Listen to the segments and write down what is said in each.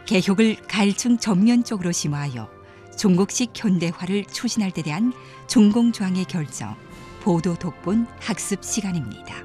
개혁을 가일층 전면적으로 심화하여 중국식 현대화를 추진할 데 대한 중공조항의 결정, 보도 독본 학습 시간입니다.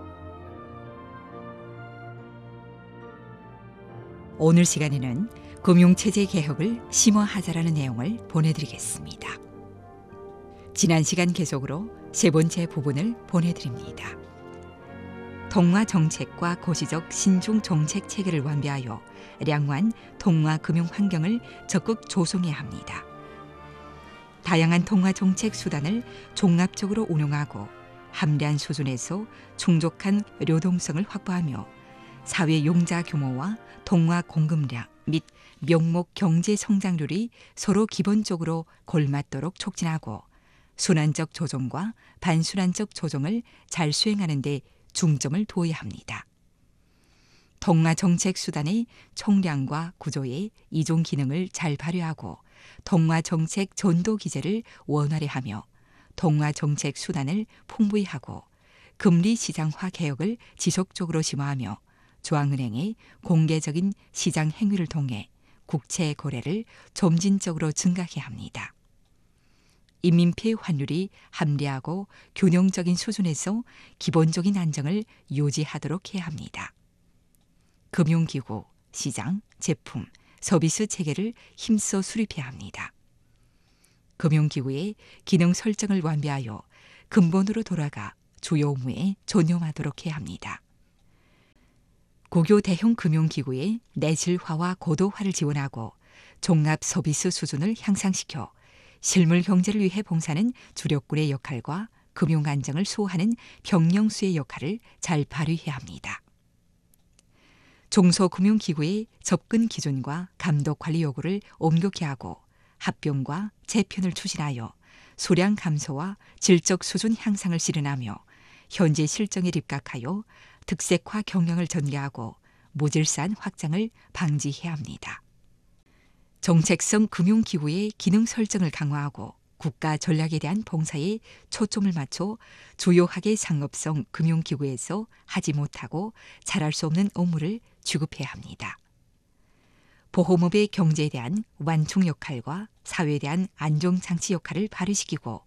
오늘 시간에는 금융체제 개혁을 심화하자라는 내용을 보내드리겠습니다. 지난 시간 계속으로 세 번째 부분을 보내드립니다. 통화 정책과 고시적 신중 정책 체계를 완비하여 량호한 통화 금융 환경을 적극 조성해야 합니다. 다양한 통화 정책 수단을 종합적으로 운용하고 합리한 수준에서 충족한流동성을 확보하며 사회 용자 규모와 통화 공급량 및 명목 경제 성장률이 서로 기본적으로 걸맞도록 촉진하고 순환적 조정과 반순환적 조정을 잘 수행하는 데 중점을 두어야 합니다. 통화 정책 수단의 총량과 구조의 이종 기능을 잘 발휘하고 통화 정책 전도 기제를 원활히하며 통화 정책 수단을 풍부히 하고 금리 시장화 개혁을 지속적으로 심화하며 중앙은행의 공개적인 시장 행위를 통해 국채 거래를 점진적으로 증가해야 합니다. 인민폐 환율이 합리하고 균형적인 수준에서 기본적인 안정을 유지하도록 해야 합니다. 금융기구, 시장, 제품, 서비스 체계를 힘써 수립해야 합니다. 금융기구의 기능 설정을 완비하여 근본으로 돌아가 주요 업무에 전념하도록 해야 합니다. 국유 대형 금융기구의 내실화와 고도화를 지원하고 종합 서비스 수준을 향상시켜 실물 경제를 위해 봉사하는 주력군의 역할과 금융 안정을 수호하는 병령수의 역할을 잘 발휘해야 합니다. 중소금융기구의 접근 기준과 감독 관리 요구를 엄격히 하고 합병과 재편을 추진하여 수량 감소와 질적 수준 향상을 실현하며 현재 실정에 입각하여 특색화 경영을 전개하고 무질서한 확장을 방지해야 합니다. 정책성 금융기구의 기능 설정을 강화하고 국가 전략에 대한 봉사에 초점을 맞춰 주요하게 상업성 금융기구에서 하지 못하고 잘할 수 없는 업무를 취급해야 합니다. 보험업의 경제에 대한 완충 역할과 사회에 대한 안정장치 역할을 발휘시키고